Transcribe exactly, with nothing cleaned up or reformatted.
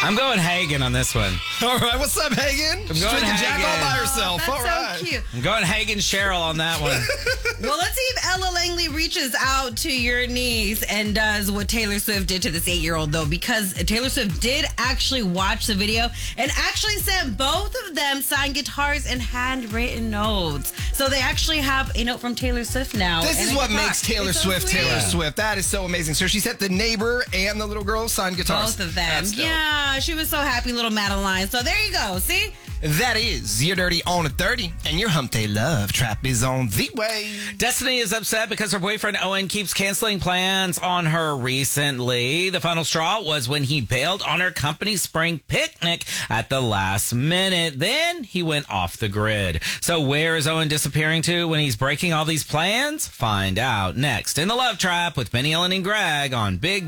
I'm going Hagen on this one. All right, what's up, Hagen? I'm She's going drinking Jack Hagen. all by herself. That's all so right. cute. I'm going Hagen Cheryl on that one. Well, let's see if Ella Langley reaches out to your niece and does what Taylor Swift did to this eight-year-old, though, because Taylor Swift did actually watch the video and actually sent both of them signed guitars and handwritten notes. So they actually have a note from Taylor Swift now. This and is a what guitar. makes Taylor It's so Swift sweet. Taylor Swift. That is so amazing. So she sent the neighbor and the little girl signed guitars. Both of them. That's dope. Yeah, she was so happy, little Madeline. So there you go. See? That is You're Dirty on a thirty, and your Hump Day Love Trap is on the way. Destiny is upset because her boyfriend Owen keeps canceling plans on her recently. The final straw was when he bailed on her company spring picnic at the last minute. Then he went off the grid. So where is Owen disappearing to when he's breaking all these plans? Find out next in the Love Trap with Benny, Ellen, and Greg on Big